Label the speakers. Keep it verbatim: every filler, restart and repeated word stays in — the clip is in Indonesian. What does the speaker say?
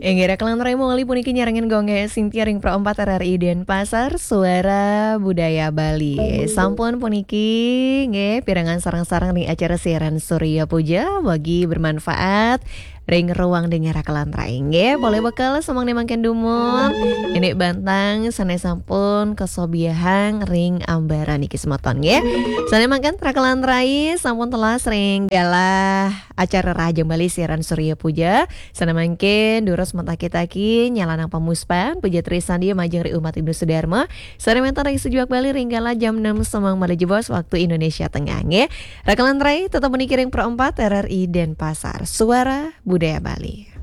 Speaker 1: Enggera kelan remo ali puniki nyarengin gongge Sintia ring pro empat R R I Denpasar Suara Budaya Bali. Sampun puniki nggih pirangan sarang-sarang ring acara siaran Surya Puja bagi bermanfaat ring ruang dengar kelan raing nggih. Boleh bakal semang nemangken dumon. Ini bantang sanai sampun kesobiahang ring ambaran iki semoton nggih. Sanai mangken trakelan rai sampun telas ring galah acara Raja Bali siaran Surya Puja. Sana mangken duros mentakitaki nyalanang pamuspan Puja Trisandi majeng ri umat Ibnu Sudarma. Sana mentar ring sejuak Bali ringgala jam enam semang malih jebos waktu Indonesia Tengah nggih. Rakalan rai tetap meniki ring pro empat R R I Denpasar Suara Budaya Bali.